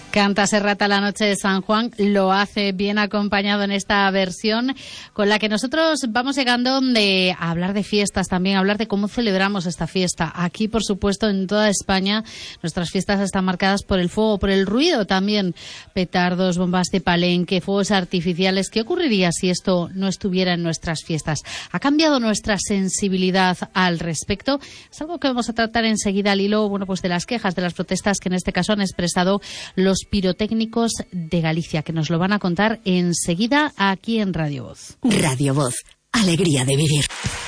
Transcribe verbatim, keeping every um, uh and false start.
Canta Serrat a la noche de San Juan, lo hace bien acompañado en esta versión con la que nosotros vamos llegando de, a hablar de fiestas también, a hablar de cómo celebramos esta fiesta. Aquí, por supuesto, en toda España, nuestras fiestas están marcadas por el fuego, por el ruido también. Petardos, bombas de palenque, fuegos artificiales. ¿Qué ocurriría si esto no estuviera en nuestras fiestas? ¿Ha cambiado nuestra sensibilidad al respecto? Es algo que vamos a tratar enseguida al hilo, bueno, pues de las quejas, de las protestas que en este caso han expresado los pirotécnicos de Galicia, que nos lo van a contar enseguida aquí en Radio Voz. Radio Voz, alegría de vivir.